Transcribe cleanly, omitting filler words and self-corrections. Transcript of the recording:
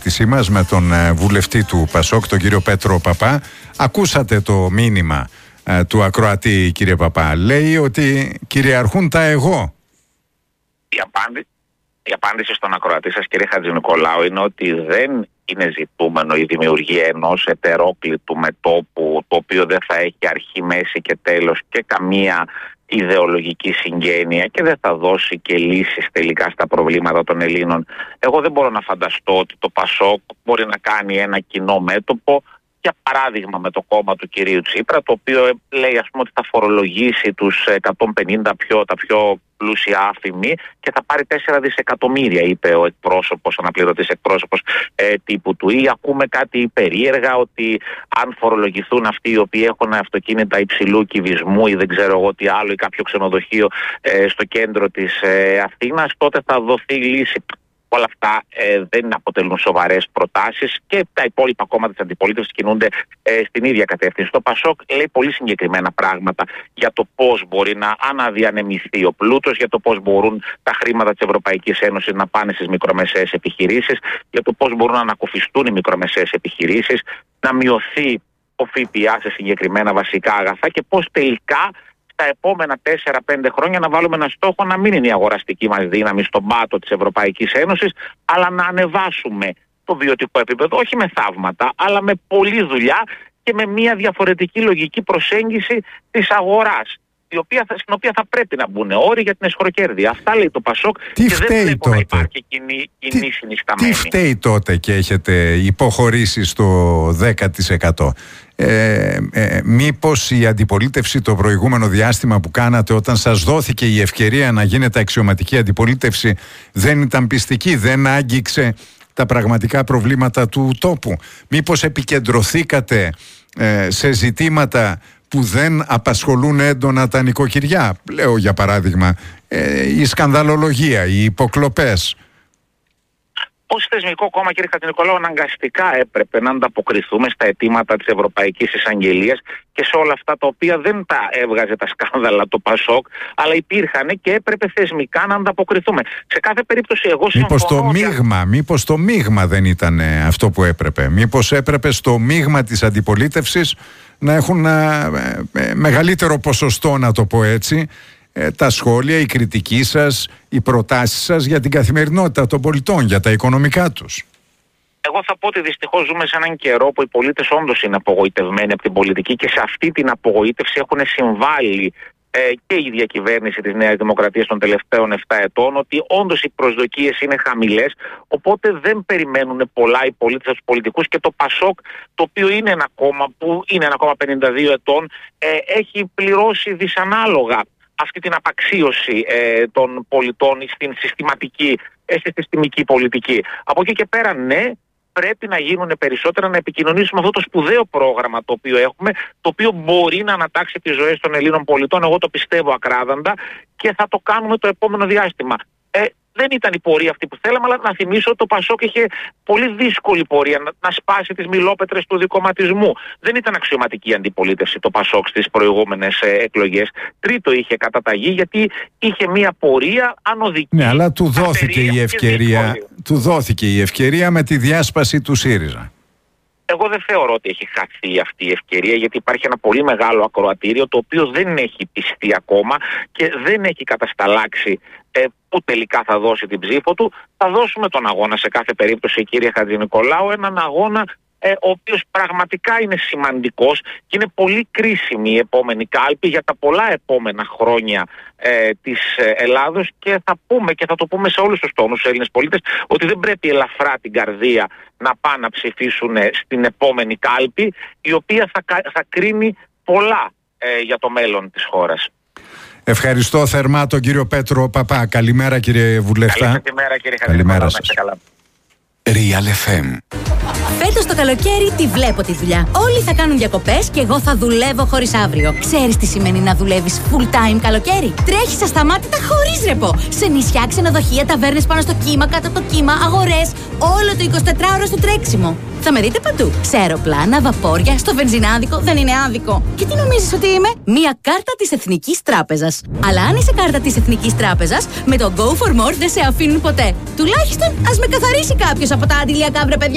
συζήτησή μας με τον βουλευτή του Πασόκ, τον κύριο Πέτρο Παπά. Ακούσατε το μήνυμα του ακροατή, κύριε Παπά. Λέει ότι κυριαρχούν τα εγώ. Η απάντηση στον ακροατή σας, κύριε Χατζηνικολάου, είναι ότι δεν είναι ζητούμενο η δημιουργία ενός ετερόκλητου μετώπου, το οποίο δεν θα έχει αρχή, μέση και τέλος και καμία ιδεολογική συγγένεια και δεν θα δώσει και λύσεις τελικά στα προβλήματα των Ελλήνων. Εγώ δεν μπορώ να φανταστώ ότι το Πασόκ μπορεί να κάνει ένα κοινό μέτωπο, για παράδειγμα με το κόμμα του κυρίου Τσίπρα, το οποίο λέει, ας πούμε, ότι θα φορολογήσει τους 150 τα πιο πλούσια άφημοι και θα πάρει 4 δισεκατομμύρια, είπε ο εκπρόσωπος, αναπληρωτής εκπρόσωπος τύπου του. Ή ακούμε κάτι περίεργα, ότι αν φορολογηθούν αυτοί οι οποίοι έχουν αυτοκίνητα υψηλού κυβισμού ή δεν ξέρω εγώ τι άλλο, ή κάποιο ξενοδοχείο στο κέντρο της Αθήνας, τότε θα δοθεί λύση. Όλα αυτά δεν αποτελούν σοβαρές προτάσεις και τα υπόλοιπα κόμματα της αντιπολίτευσης κινούνται στην ίδια κατεύθυνση. Το Πασόκ λέει πολύ συγκεκριμένα πράγματα για το πώς μπορεί να αναδιανεμηθεί ο πλούτος, για το πώς μπορούν τα χρήματα της Ευρωπαϊκής Ένωσης να πάνε στις μικρομεσαίες επιχειρήσεις, για το πώς μπορούν να ανακουφιστούν οι μικρομεσαίες επιχειρήσεις, να μειωθεί ο ΦΠΑ σε συγκεκριμένα βασικά αγαθά και πώς τελικά τα επόμενα 4-5 χρόνια να βάλουμε ένα στόχο να μην είναι η αγοραστική μας δύναμη στον πάτο της Ευρωπαϊκής Ένωσης, αλλά να ανεβάσουμε το βιωτικό επίπεδο, όχι με θαύματα, αλλά με πολλή δουλειά και με μια διαφορετική λογική προσέγγιση της αγοράς, στην οποία θα πρέπει να μπουν όροι για την εσχροκέρδεια. Αυτά λέει το Πασόκ και δεν βλέπω να υπάρχει κοινή συνισταμένη. Τι φταίει τότε και έχετε υποχωρήσει στο 10%? Μήπως η αντιπολίτευση το προηγούμενο διάστημα που κάνατε, όταν σας δόθηκε η ευκαιρία να γίνετε αξιωματική αντιπολίτευση, δεν ήταν πιστική, δεν άγγιξε τα πραγματικά προβλήματα του τόπου? Μήπως επικεντρωθήκατε σε ζητήματα που δεν απασχολούν έντονα τα νοικοκυριά? Λέω για παράδειγμα η σκανδαλολογία, οι υποκλοπές. Ως θεσμικό κόμμα, κύριε Χατζηνικολάου, αναγκαστικά έπρεπε να ανταποκριθούμε στα αιτήματα της Ευρωπαϊκής Εισαγγελίας και σε όλα αυτά τα οποία δεν τα έβγαζε τα σκάνδαλα το Πασόκ, αλλά υπήρχαν και έπρεπε θεσμικά να ανταποκριθούμε. Σε κάθε περίπτωση, εγώ συμφωνώ. Μήπως το μείγμα δεν ήταν αυτό που έπρεπε? Μήπως έπρεπε στο μείγμα της αντιπολίτευσης να έχουν μεγαλύτερο ποσοστό, να το πω έτσι, τα σχόλια, η κριτική σας, οι προτάσεις σας για την καθημερινότητα των πολιτών, για τα οικονομικά τους? Εγώ θα πω ότι δυστυχώς ζούμε σε έναν καιρό που οι πολίτες όντως είναι απογοητευμένοι από την πολιτική και σε αυτή την απογοήτευση έχουν συμβάλει και η διακυβέρνηση της Νέας Δημοκρατίας των τελευταίων 7 ετών, ότι όντως οι προσδοκίες είναι χαμηλές, οπότε δεν περιμένουν πολλά οι πολίτες από τους πολιτικούς, και το Πασόκ, το οποίο είναι ένα κόμμα που είναι ένα κόμμα 52 ετών, έχει πληρώσει δυσανάλογα αυτή την απαξίωση των πολιτών στη συστημική πολιτική. Από εκεί και πέρα, ναι, πρέπει να γίνουν περισσότερα, να επικοινωνήσουμε αυτό το σπουδαίο πρόγραμμα το οποίο έχουμε, το οποίο μπορεί να ανατάξει τις ζωές των Ελλήνων πολιτών. Εγώ το πιστεύω ακράδαντα και θα το κάνουμε το επόμενο διάστημα. Δεν ήταν η πορεία αυτή που θέλαμε, αλλά να θυμίσω ότι το Πασόκ είχε πολύ δύσκολη πορεία να σπάσει τις μιλόπετρες του δικομματισμού. Δεν ήταν αξιωματική αντιπολίτευση το Πασόκ στις προηγούμενες εκλογές. Τρίτο είχε καταταγή, γιατί είχε μια πορεία ανωδική. Ναι, αλλά του δόθηκε η ευκαιρία με τη διάσπαση του ΣΥΡΙΖΑ. Εγώ δεν θεωρώ ότι έχει χαθεί αυτή η ευκαιρία, γιατί υπάρχει ένα πολύ μεγάλο ακροατήριο το οποίο δεν έχει πιστεί ακόμα και δεν έχει κατασταλάξει που τελικά θα δώσει την ψήφο του. Θα δώσουμε τον αγώνα σε κάθε περίπτωση, κύριε Χατζηνικολάου, έναν αγώνα ο οποίος πραγματικά είναι σημαντικός και είναι πολύ κρίσιμη η επόμενη κάλπη για τα πολλά επόμενα χρόνια της Ελλάδος, και θα πούμε και θα το πούμε σε όλους τους τόνους τους Έλληνες πολίτες ότι δεν πρέπει ελαφρά την καρδία να πάνε να ψηφίσουν στην επόμενη κάλπη, η οποία θα κρίνει πολλά για το μέλλον της χώρας. Ευχαριστώ θερμά τον κύριο Πέτρο Παπά. Καλημέρα, κύριε Βουλευτά. Καλημέρα, κύριε Χατζηνικολάου. Real FM. Φέτος το καλοκαίρι τη βλέπω τη δουλειά. Όλοι θα κάνουν διακοπές και εγώ θα δουλεύω χωρίς αύριο. Ξέρεις τι σημαίνει να δουλεύεις full time καλοκαίρι? Τρέχεις ασταμάτητα χωρίς ρεπό. Σε νησιά, ξενοδοχεία, ταβέρνες πάνω στο κύμα, κάτω από το κύμα, αγορές. Όλο το 24ωρο στο τρέξιμο. Θα με δείτε παντού. Σε αεροπλάνα, βαπόρια, στο βενζινάδικο, δεν είναι άδικο. Και τι νομίζεις ότι είμαι? Μία κάρτα της Εθνικής Τράπεζας. Αλλά αν είσαι κάρτα της Εθνικής Τράπεζας, με το Go for More δεν σε αφήνουν ποτέ. Τουλάχιστον ας με καθαρίσει κάποιος από τα αντιλιακά, βρε παιδιά.